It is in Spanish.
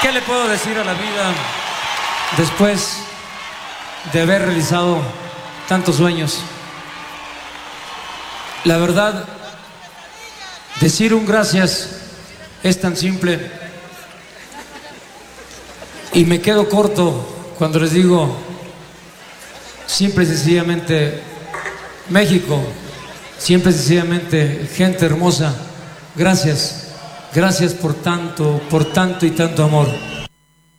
¿Qué le puedo decir a la vida después de haber realizado tantos sueños? La verdad, decir un gracias es tan simple y me quedo corto cuando les digo simple y sencillamente México, simple y sencillamente gente hermosa, gracias. Gracias por tanto y tanto amor.